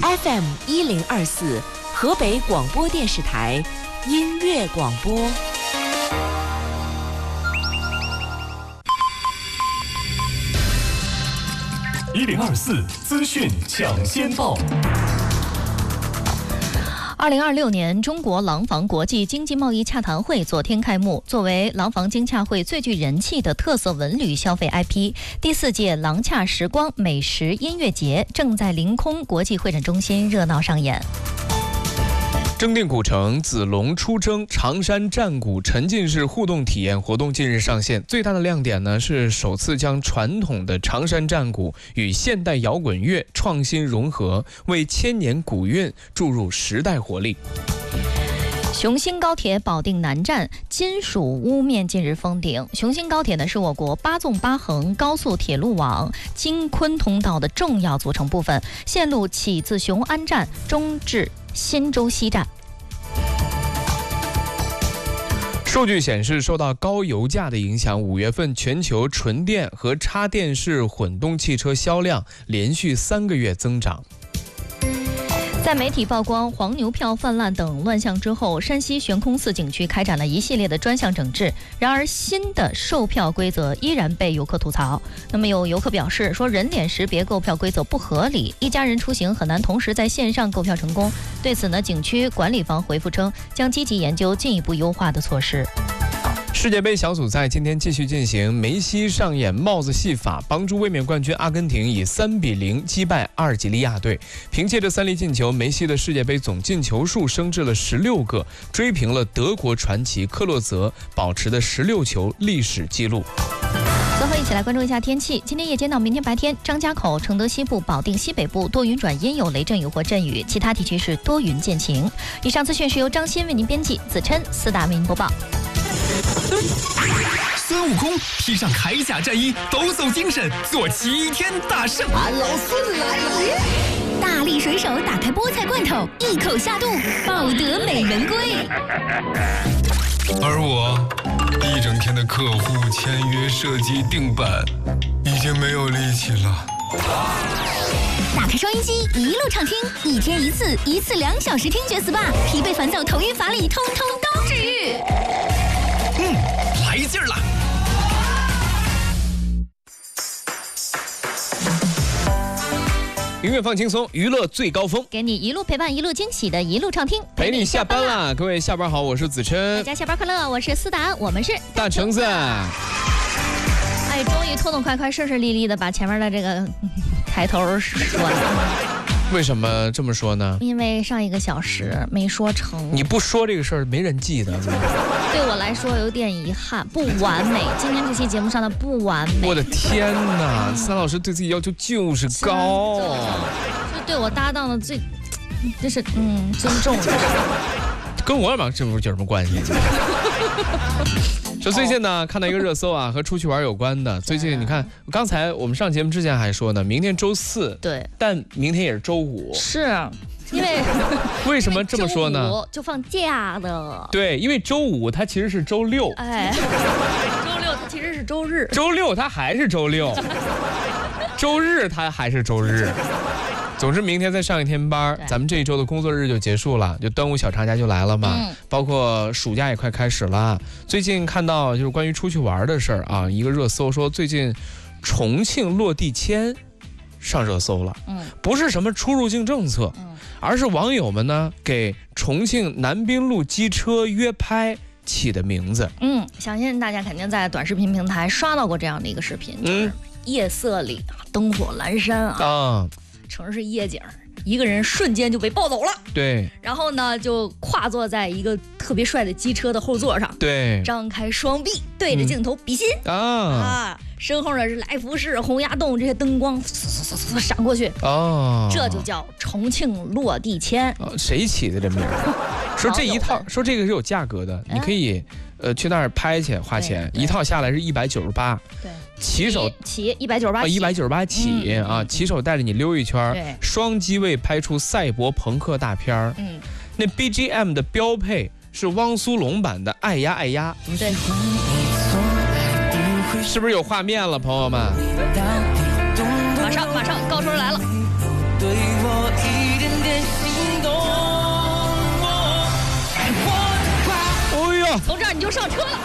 FM1024，河北广播电视台音乐广播。 1024资讯抢先报。 2026年中国廊坊国际经济贸易洽谈会昨天开幕。作为廊坊经洽会最具人气的特色文旅消费 IP， 第4届廊洽时光美食音乐节正在凌空国际会展中心热闹上演。 正定古城子龙出征长山战鼓沉浸式互动体验活动近日上线，最大的亮点呢是首次将传统的长山战鼓与现代摇滚乐创新融合，为千年古韵注入时代活力。 雄兴高铁保定南站金属屋面近日封顶。雄兴高铁呢是我国8纵8横高速铁路网京昆通道的重要组成部分，线路起自雄安站，终至新洲西站。 数据显示，受到高油价的影响，5月份全球纯电和插电式混动汽车销量连续3个月增长。 在媒体曝光黄牛票泛滥等乱象之后，山西悬空寺景区开展了一系列的专项整治。然而，新的售票规则依然被游客吐槽。那么有游客表示说，人脸识别购票规则不合理，一家人出行很难同时在线上购票成功。对此呢，景区管理方回复称，将积极研究进一步优化的措施。 世界杯小组赛今天继续进行，梅西上演帽子戏法，帮助卫冕冠军阿根廷以3-0击败阿尔及利亚队。凭借着3粒进球，梅西的世界杯总进球数升至了16个，追平了德国传奇克洛泽保持的16球历史纪录。 最后一起来关注一下天气。今天夜间到明天白天，张家口、承德西部、保定西北部多云转阴，有雷阵雨或阵雨，其他地区是多云见晴。以上资讯是由张鑫为您编辑，子琛、4大为您播报。 孙悟空披上铠甲战衣，抖擞精神，做齐天大圣。 俺老孙来也！ 大力水手打开菠菜罐头，一口下肚，抱得美人归。 而我一整天的客户签约、设计、定版，已经没有力气了。 打开收音机，一路畅听，1天1次，1次2小时听觉 SPA， 疲惫烦躁、头晕乏力，通通都治愈。 来劲儿了！ 音乐放轻松，娱乐最高峰， 给你一路陪伴，一路惊喜的一路畅听， 陪你下班啦！各位下班好，我是子琛， 大家下班快乐，我是思达，我们是大橙子。 哎，终于痛痛快快、顺顺利利的把前面的这个开头说了。 为什么这么说呢？ 因为上1个小时没说成。 你不说这个事儿，没人记得。 对我来说有点遗憾，不完美。今天这期节目上的不完美。 我的天哪，三老师对自己要求就是高， 就对我搭档的最，这是尊重。 跟我这不有什么关系？说最近呢，看到一个热搜啊，和出去玩有关的。最近你看，刚才我们上节目之前还说呢，明天周4， 对， 但明天也是周5。 是因为为什么这么说呢？ 周5就放假的。 对，因为周5它其实是周6。 哎，周6它其实是周日。 周6它还是周6，周日它还是周日。总之明天再上1天班，咱们这一周的工作日就结束了，就端午小长假就来了嘛。包括暑假也快开始了。最近看到就是关于出去玩的事儿啊，一个热搜说最近重庆落地签上热搜了。不是什么出入境政策，而是网友们呢给重庆南滨路机车约拍起的名字。 相信大家肯定在短视频平台刷到过这样的一个视频，就是夜色里灯火阑珊啊。城市夜景，一个人瞬间就被抱走了。 对， 然后呢，就跨坐在一个特别帅的机车的后座上。 对， 张开双臂，对着镜头比心身后呢是来福士、洪崖洞这些灯光闪过去。这就叫重庆落地签。 谁起的这名？说这一套，说这个是有价格的，你可以去那儿拍去花钱，一套下来是198。对。骑手起198 起啊！骑手带着你溜一圈，双机位拍出赛博朋克大片儿。那 BGM 的标配是汪苏泷版的《爱呀爱呀》。 对， 是不是有画面了，朋友们？ 马上，高春来了。对我一点点就上车了。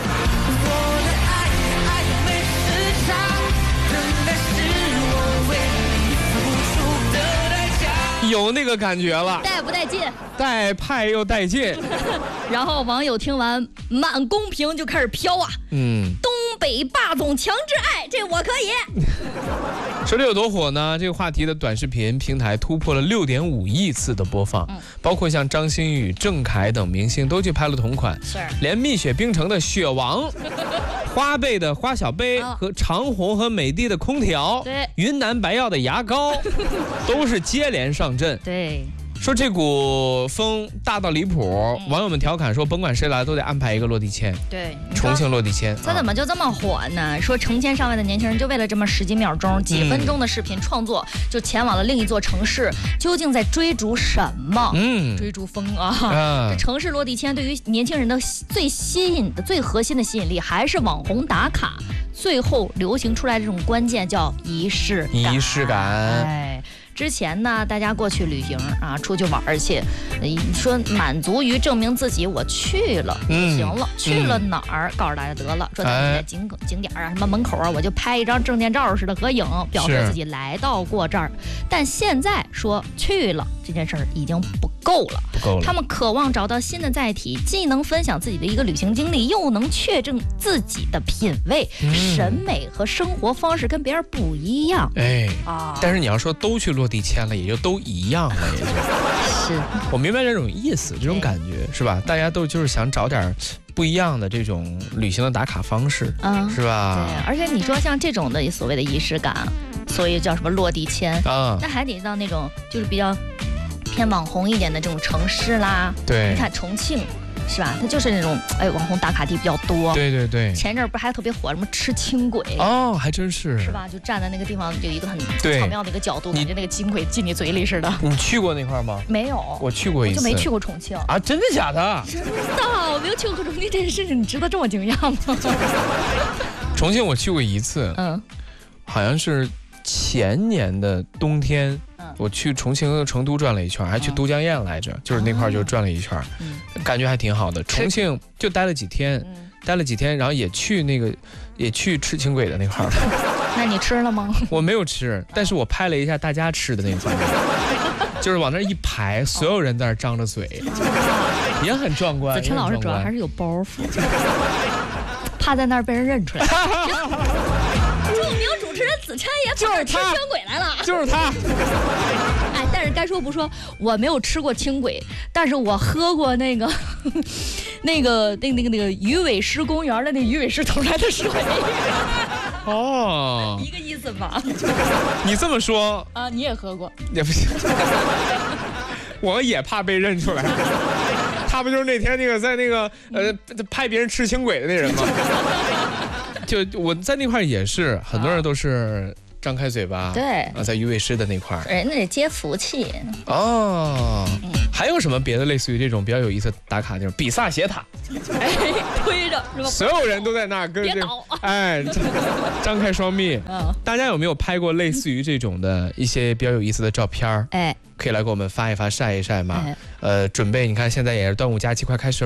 有那个感觉了， 带不带劲？ 带派又带劲。 然后网友听完满公屏就开始飘啊，东北霸总强制爱，这我可以。 说这有多火呢？这个话题的短视频平台突破了6.5亿次的播放，包括像张馨予、郑恺等明星都去拍了同款，连蜜雪冰城的雪王、花呗的花小杯和长虹和美的的空调， 对， 云南白药的牙膏，都是接连上阵。 对。 说这股风大到离谱，网友们调侃说，甭管谁来都得安排一个落地签。 对， 重庆落地签， 它怎么就这么火呢？说成千上万的年轻人就为了这么十几秒钟、几分钟的视频创作，就前往了另一座城市，究竟在追逐什么？追逐风啊！这城市落地签对于年轻人的最核心的吸引力，还是网红打卡。最后流行出来这种关键叫仪式感。 仪式感。 之前呢，大家过去旅行啊，出去玩去，说满足于证明自己我去了就行了，去了哪儿告诉大家得了，说咱们在景点啊，什么门口啊，我就拍一张证件照似的合影，表示自己来到过这儿。但现在说去了这件事儿已经不够了，他们渴望找到新的载体，既能分享自己的一个旅行经历，又能确证自己的品味、审美和生活方式跟别人不一样。但是你要说都去落地签了，也就都一样了，也就是我明白这种意思，这种感觉是吧？大家都就是想找点不一样的这种旅行的打卡方式，是吧？ 对，而且你说像这种的所谓的仪式感，所以叫什么落地签啊，那还得到那种就是比较偏网红一点的这种城市啦。 对， 你看重庆。是吧？它就是那种网红打卡地比较多。 对对对。 前阵儿不还特别火什么吃轻轨？ 哦，还真是。 是吧？就站在那个地方有一个很巧妙的一个角度，感觉那个轻轨进你嘴里似的。 你去过那块吗？ 没有。 我去过一次。 我就没去过重庆啊？真的假的？ 真的，我没有去过重庆这件事情，你值得这么惊讶吗？ 重庆我去过一次，好像是前年的冬天。我去重庆和成都转了一圈，还去都江堰来着，就是那块就转了一圈，感觉还挺好的。重庆就待了几天，然后也去吃轻轨的那块。 那你吃了吗？ 我没有吃，但是我拍了一下大家吃的那块，就是往那一排，所有人在那张着嘴，也很壮观。 子琛老师主要还是有包袱，怕在那儿被人认出来。著名主持人子琛也跑吃轻轨来了， 就是他。 但是该说不说，我没有吃过轻轨，但是我喝过那个鱼尾狮公园的那鱼尾狮投来的水。 哦， 一个意思吧？ 你这么说啊，你也喝过？ 也不行，我也怕被认出来。他不就是那天那个在那个派别人吃轻轨的那人吗？就我在那块也是，很多人都是张开嘴巴， 对， 在鱼尾狮的那块， 人那得接福气哦。还有什么别的类似于这种比较有意思的打卡地方？比萨斜塔， 推着是吧？ 所有人都在那儿跟别倒， 张开双臂。大家有没有拍过类似于这种的一些比较有意思的照片？可以来给我们发一发、晒一晒嘛。准备你看现在也是端午假期快开始。